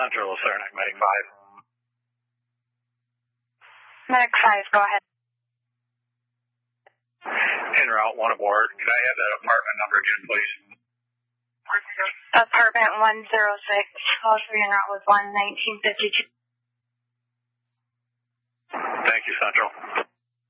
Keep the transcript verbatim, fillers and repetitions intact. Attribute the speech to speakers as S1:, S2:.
S1: Central, Saranac, Medic five.
S2: Medic five, go ahead.
S1: En route, one aboard. Could I have that apartment number again, please?
S2: Apartment one oh six, call three en route with one nineteen fifty-two.
S1: Thank you, Central.